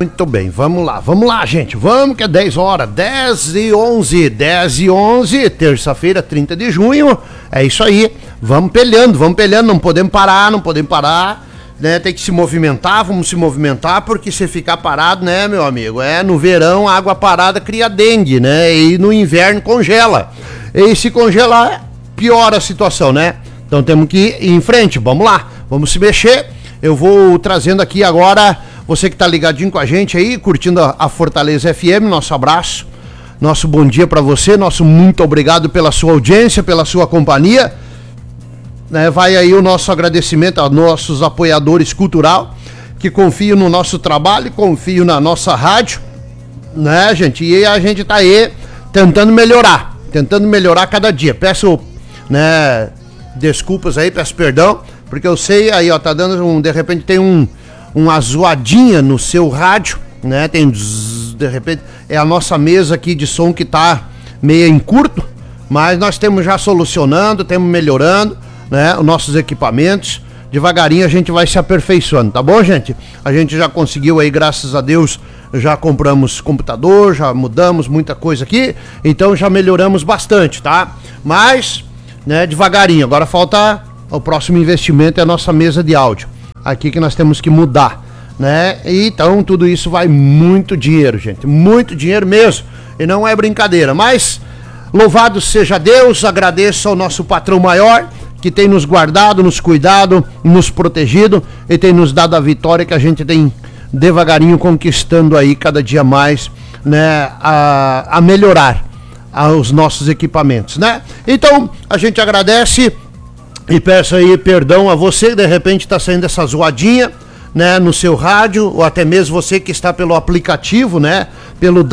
Muito bem, vamos lá, gente, vamos que é 10 horas, 10 e 11, terça-feira, 30 de junho, é isso aí, vamos peleando, não podemos parar, né, tem que se movimentar, vamos se movimentar, porque se ficar parado, né, meu amigo, no verão, água parada cria dengue, né, e no inverno congela, e se congelar, piora a situação, né, então temos que ir em frente, vamos lá, vamos se mexer, eu vou trazendo aqui agora... Você que tá ligadinho com a gente aí, curtindo a Fortaleza FM, nosso abraço, nosso bom dia para você, nosso muito obrigado pela sua audiência, pela sua companhia, né? Vai aí o nosso agradecimento aos nossos apoiadores cultural, que confiam no nosso trabalho, confiam na nossa rádio, né, gente? E a gente tá aí tentando melhorar cada dia. Peço, né, desculpas aí, peço perdão, porque eu sei aí, ó, tá dando de repente tem uma zoadinha no seu rádio, né? Tem de repente é a nossa mesa aqui de som que tá meio em curto, mas nós temos já solucionando, temos melhorando, né? Os nossos equipamentos, devagarinho a gente vai se aperfeiçoando, tá bom, gente? A gente já conseguiu aí, graças a Deus, já compramos computador, já mudamos muita coisa aqui, então já melhoramos bastante, tá? Mas, né, devagarinho, agora falta o próximo investimento, é a nossa mesa de áudio. Aqui que nós temos que mudar, né? Então tudo isso vai muito dinheiro, gente, muito dinheiro mesmo, e não é brincadeira, mas louvado seja Deus, agradeço ao nosso patrão maior, que tem nos guardado, nos cuidado, nos protegido, e tem nos dado a vitória que a gente tem devagarinho conquistando aí cada dia mais, né, a melhorar os nossos equipamentos, né? Então a gente agradece e peço aí perdão a você que de repente está saindo essa zoadinha, né, no seu rádio, ou até mesmo você que está pelo aplicativo, né, pelo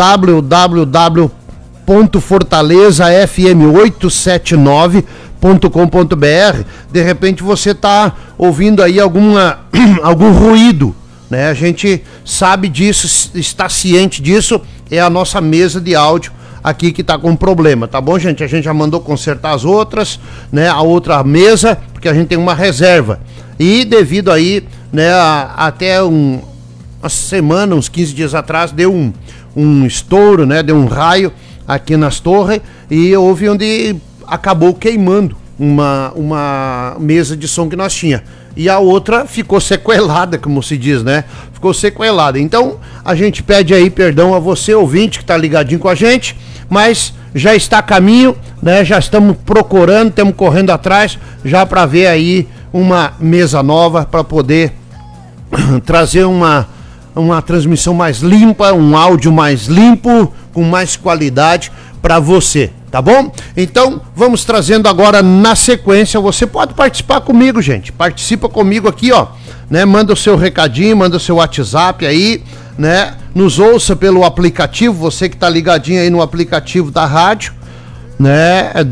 www.fortalezafm879.com.br. De repente você está ouvindo aí algum ruído, né? A gente sabe disso, está ciente disso, é a nossa mesa de áudio aqui que tá com problema, tá bom, gente? A gente já mandou consertar as outras, né, a outra mesa, porque a gente tem uma reserva, e devido aí, né, até uma semana, uns 15 dias atrás, deu um estouro, né, deu um raio aqui nas torres, e houve onde acabou queimando uma mesa de som que nós tinha, e a outra ficou sequelada, como se diz, né? Ficou sequelada. Então, a gente pede aí perdão a você, ouvinte, que tá ligadinho com a gente, mas já está a caminho, né? Já estamos procurando, estamos correndo atrás, já para ver aí uma mesa nova, para poder trazer uma transmissão mais limpa, um áudio mais limpo, com mais qualidade para você, tá bom? Então, vamos trazendo agora na sequência, você pode participar comigo, gente, participa comigo aqui, ó, né, manda o seu recadinho, manda o seu WhatsApp aí, né, nos ouça pelo aplicativo, você que tá ligadinho aí no aplicativo da rádio, né, é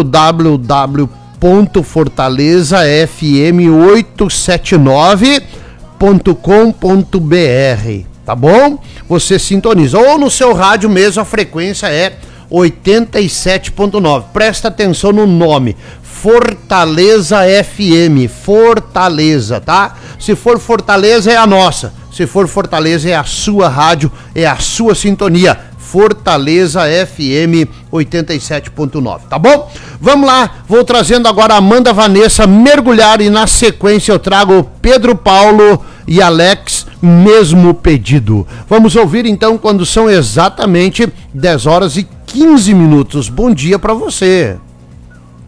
www.fortalezafm879.com.br, tá bom? Você sintoniza, ou no seu rádio mesmo, a frequência é 87.9. Presta atenção no nome, Fortaleza FM, Fortaleza, tá? Se for Fortaleza é a nossa, se for Fortaleza é a sua rádio, é a sua sintonia, Fortaleza FM 87.9, tá bom? Vamos lá, vou trazendo agora a Amanda Vanessa mergulhar, e na sequência eu trago Pedro Paulo e Alex, mesmo pedido. Vamos ouvir então quando são exatamente 10 horas e 15 minutos. Bom dia pra você.